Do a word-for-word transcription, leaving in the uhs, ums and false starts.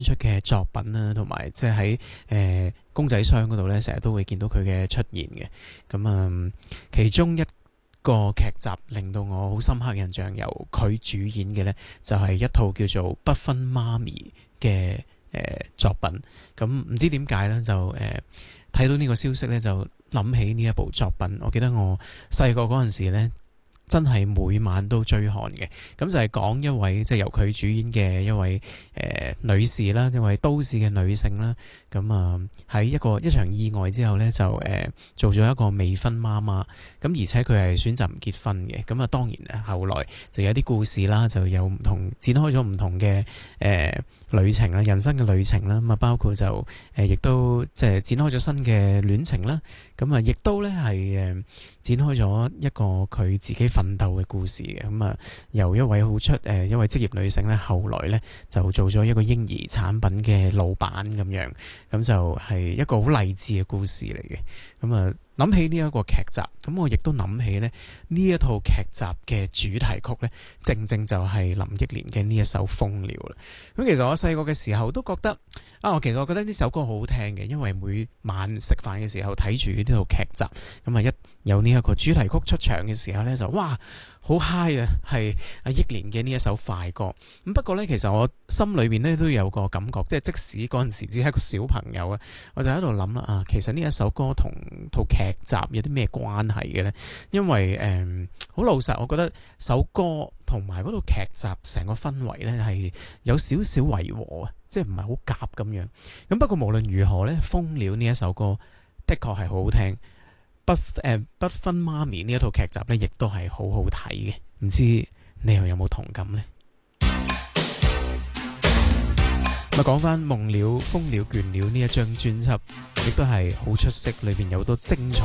出嘅作品啦，同埋即係喺誒公仔箱嗰度咧，成日都會見到佢嘅出現嘅。咁啊、嗯，其中一個劇集令到我好深刻嘅印象，由佢主演嘅呢，就係、是、一套叫做《不分媽咪》嘅誒作品。咁唔知點解呢，就誒睇、呃、到呢個消息呢，就諗起呢一部作品。我記得我細個嗰陣時呢，真係每晚都追看嘅。咁就係講一位即係、就是、由佢主演嘅一位誒、呃、女士啦，一位都市嘅女性啦。咁啊喺一個一場意外之後呢，就誒、呃、做咗一個未婚媽媽。咁而且佢係選擇唔結婚嘅。咁啊當然啊，後來就有啲故事啦，就有唔同展開咗唔同嘅誒、呃、旅程啦，人生嘅旅程啦。咁啊包括就誒亦、呃、都即係展開咗新嘅戀情啦。咁啊亦都咧係誒展開咗一個佢自己奮鬥嘅故事嘅。咁啊由一位好出誒、呃、一位職業女性咧，後來咧就做咗一個嬰兒產品嘅老闆咁樣。咁就係一個好勵志嘅故事嚟嘅。咁啊諗起呢一個劇集，咁我亦都諗起咧呢一套劇集嘅主題曲咧，正正就係林憶蓮嘅呢一首《蜂鳥》啦。咁其實我細個嘅時候都覺得啊，我其實我覺得呢首歌好好聽嘅，因為每晚食飯嘅時候睇住呢套劇集，咁啊一有呢一個主題曲出場嘅時候咧，就哇好 high 啊！係阿憶蓮嘅呢一首快歌。咁不過咧，其實我心裏邊咧都有個感覺，即係即使嗰陣時只係一個小朋友啊，我就喺度諗啦啊，其實呢一首歌同套劇集有啲咩關係嘅咧？因為誒好、嗯、老實，我覺得首歌同埋嗰套劇集成個氛圍咧係有少少違和啊，即係唔係好夾咁樣。咁不過無論如何咧，《蜂鳥》呢一首歌的確係好好聽。不誒、呃、不分媽咪呢一套劇集咧，亦都係好好睇嘅。唔知你又有冇同感呢？咁講翻《夢鳥》《蜂鳥》《倦鳥》呢一張專輯，亦都係好出色，裏邊有好多精彩